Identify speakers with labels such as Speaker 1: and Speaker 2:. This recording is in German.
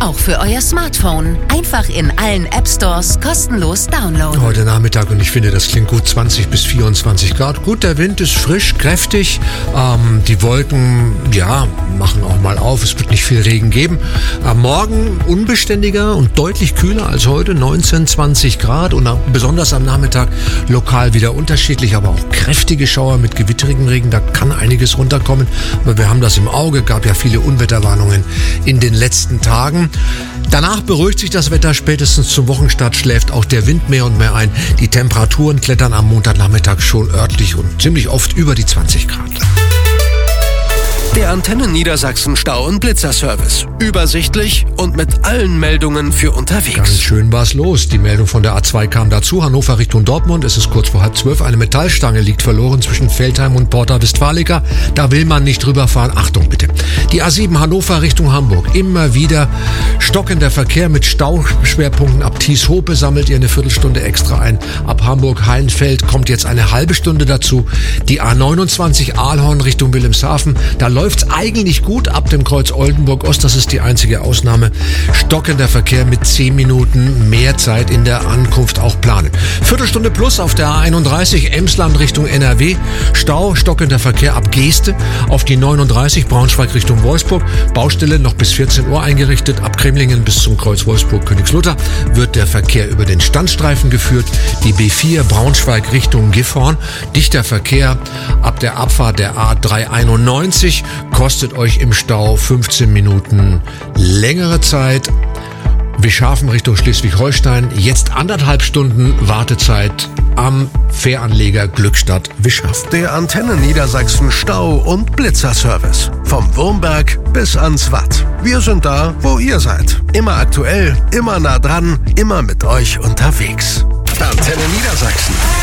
Speaker 1: Auch für euer Smartphone. Einfach in allen App-Stores kostenlos downloaden.
Speaker 2: Heute Nachmittag, und ich finde, das klingt gut, 20 bis 24 Grad. Gut, der Wind ist frisch, kräftig. Die Wolken, machen auch mal auf. Es wird nicht viel Regen geben. Am Morgen unbeständiger und deutlich kühler als heute, 19, 20 Grad. Und besonders am Nachmittag lokal wieder unterschiedlich, aber auch kräftige Schauer mit gewitterigem Regen. Da kann einiges runterkommen. Aber wir haben das im Auge. Gab ja viele Unwetterwarnungen in den letzten Tagen. Danach beruhigt sich das Wetter. Spätestens zum Wochenstart schläft auch der Wind mehr und mehr ein. Die Temperaturen klettern am Montagnachmittag schon örtlich und ziemlich oft über die 20 Grad.
Speaker 3: Der Antenne Niedersachsen Stau- und Blitzerservice. Übersichtlich und mit allen Meldungen für unterwegs.
Speaker 2: Ganz schön war's los. Die Meldung von der A2 kam dazu. Hannover Richtung Dortmund. Es ist kurz vor 11:30. Eine Metallstange liegt verloren zwischen Veltheim und Porta Westfalica. Da will man nicht drüber fahren. Achtung bitte. Die A7 Hannover Richtung Hamburg. Immer wieder stockender Verkehr mit Stauschwerpunkten. Ab Thieshope sammelt ihr eine Viertelstunde extra ein. Ab Hamburg-Heilenfeld kommt jetzt eine halbe Stunde dazu. Die A29 Aalhorn Richtung Wilhelmshaven. Da läuft's eigentlich gut ab dem Kreuz Oldenburg-Ost. Das ist die einzige Ausnahme. Stockender Verkehr mit 10 Minuten mehr Zeit in der Ankunft auch planen. Viertelstunde plus auf der A31 Emsland Richtung NRW. Stau, stockender Verkehr ab Geeste. Auf die 39 Braunschweig Richtung Wolfsburg. Baustelle noch bis 14 Uhr eingerichtet. Ab Kremlingen bis zum Kreuz Wolfsburg-Königslutter wird der Verkehr über den Standstreifen geführt. Die B4 Braunschweig Richtung Gifhorn. Dichter Verkehr ab der Abfahrt der A391. Kostet euch im Stau 15 Minuten längere Zeit. Wischhafen Richtung Schleswig-Holstein. Jetzt 1,5 Stunden Wartezeit am Fähranleger Glückstadt Wischhafen.
Speaker 3: Der Antenne Niedersachsen Stau- und Blitzerservice. Vom Wurmberg bis ans Watt. Wir sind da, wo ihr seid. Immer aktuell, immer nah dran, immer mit euch unterwegs. Antenne Niedersachsen.